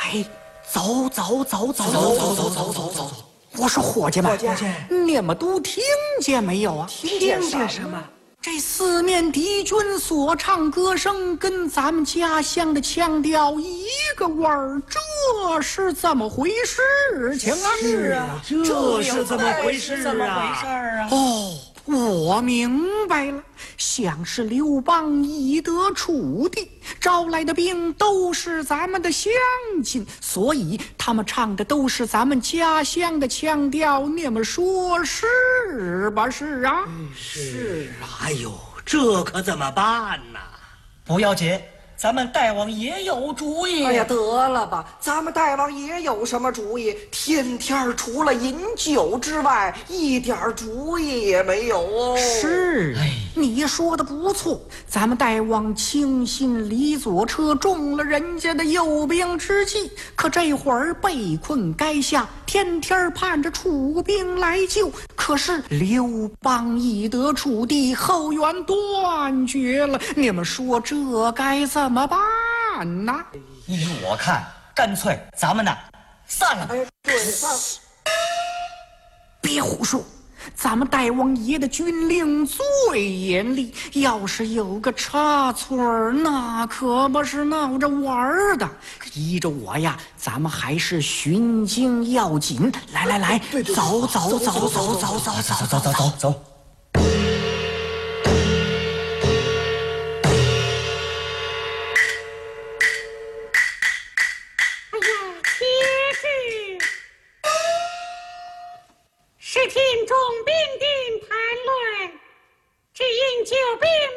哎，走！我说伙计们，你们都听见没有啊？ 听见什么？ 这四面敌军所唱歌声跟咱们家乡的腔调一个味儿，这是怎么回事情啊？ 是啊，这是怎么回事啊？ 哦，我明白了，像是刘邦以德处地，招来的兵都是咱们的乡亲，所以他们唱的都是咱们家乡的腔调，你们说是吧？是啊， 是啊。哎呦，这可怎么办呢？ 不要紧，咱们大王也有主意。 哎呀，得了吧，咱们大王也有什么主意？天天除了饮酒之外，一点主意也没有哦。 是，你说的不错，咱们大王轻信李左车中了人家的诱兵之计，可这会儿被困垓下，天天盼着楚兵来救，可是刘邦以德处地，后援断绝了，你们说这该怎么办呢？ 依我看，干脆咱们呢散了。 哎，对，散。 别胡说，咱们大王爷的军令最严厉，要是有个差错儿，那可不是闹着玩儿的。依着我呀，咱们还是巡京要紧。来，走。 是听众兵丁谈论，只因救兵